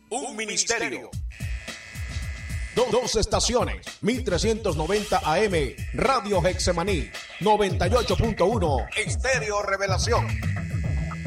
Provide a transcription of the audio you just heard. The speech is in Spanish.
un ministerio. Dos estaciones, 1390 AM, Radio Hexemaní, 98.1, Estéreo Revelación.